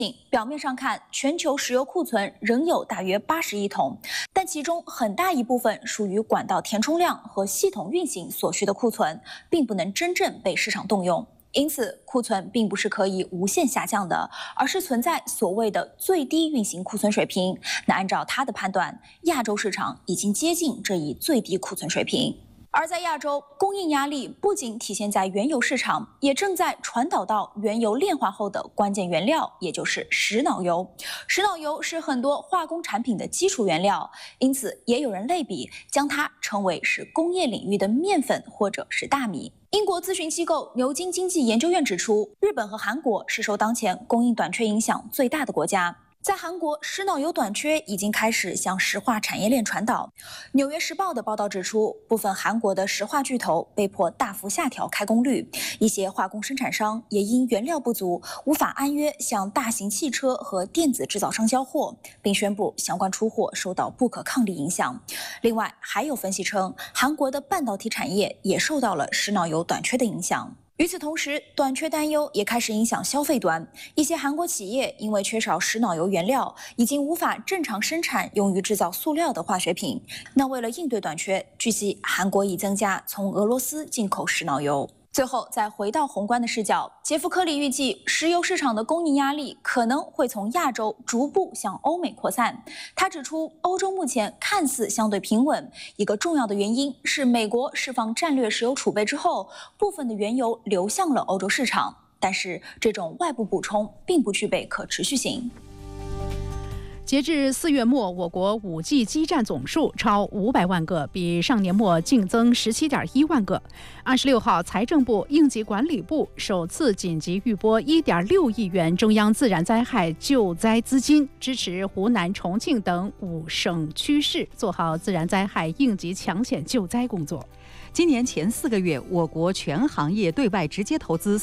表面上看，全球石油库存仍有大约80亿桶，但其中很大一部分属于管道填充量和系统运行所需的库存，并不能真正被市场动用。因此，库存并不是可以无限下降的，而是存在所谓的最低运行库存水平。那按照他的判断，亚洲市场已经接近这一最低库存水平。而在亚洲，供应压力不仅体现在原油市场，也正在传导到原油炼化后的关键原料，也就是石脑油。石脑油是很多化工产品的基础原料，因此也有人类比，将它称为是工业领域的面粉或者是大米。英国咨询机构牛津经济研究院指出，日本和韩国是受当前供应短缺影响最大的国家。在韩国，石脑油短缺已经开始向石化产业链传导。纽约时报的报道指出，部分韩国的石化巨头被迫大幅下调开工率，一些化工生产商也因原料不足，无法按约向大型汽车和电子制造商交货，并宣布相关出货受到不可抗力影响。另外，还有分析称，韩国的半导体产业也受到了石脑油短缺的影响。与此同时，短缺担忧也开始影响消费端。一些韩国企业因为缺少石脑油原料，已经无法正常生产用于制造塑料的化学品。那为了应对短缺，据悉韩国已增加从俄罗斯进口石脑油。最后，再回到宏观的视角，杰夫·科里预计，石油市场的供应压力可能会从亚洲逐步向欧美扩散。他指出，欧洲目前看似相对平稳，一个重要的原因是美国释放战略石油储备之后，部分的原油流向了欧洲市场，但是这种外部补充并不具备可持续性。 截至4月末，我国5G 基站总数超500万个，比上年末净增17.1万个。26号，财政部、应急管理部首次紧急预拨1.6亿元中央自然灾害救灾资金，支持湖南、重庆等5省区市做好自然灾害应急抢险救灾工作。 今年前4个月，我国全行业对外直接投资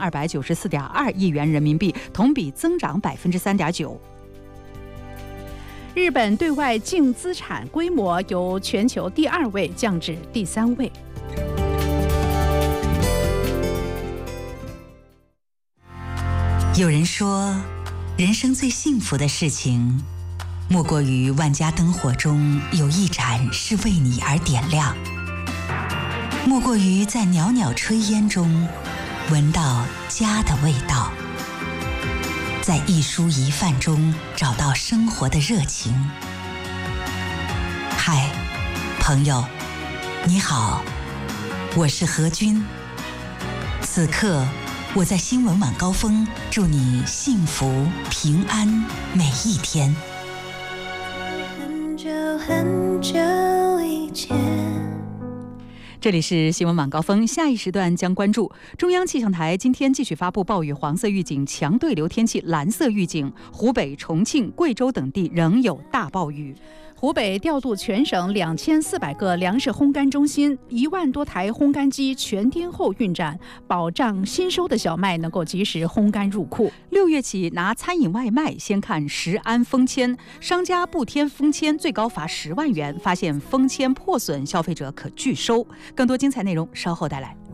4294.2亿元人民币，同比增长3.9%。 日本对外净资产规模由全球第2位降至第3位。 有人说，人生最幸福的事情，莫过于万家灯火中有一盏是为你而点亮，莫过于在袅袅炊烟中闻到家的味道，在一蔬一饭中找到生活的热情。嗨，朋友，你好，我是何君。此刻，我在新闻晚高峰，祝你幸福平安每一天。 很久很久以前。 这里是新闻晚高峰，下一时段将关注中央气象台今天继续发布暴雨黄色预警、强对流天气蓝色预警，湖北、重庆、贵州等地仍有大暴雨。 湖北调度全省2400个粮食烘干中心，1万多台烘干机全天候运转，保障新收的小麦能够及时烘干入库。 6月起拿餐饮外卖先看食安封签，商家不填封签最高罚10万元，发现封签破损，消费者可拒收。更多精彩内容稍后带来。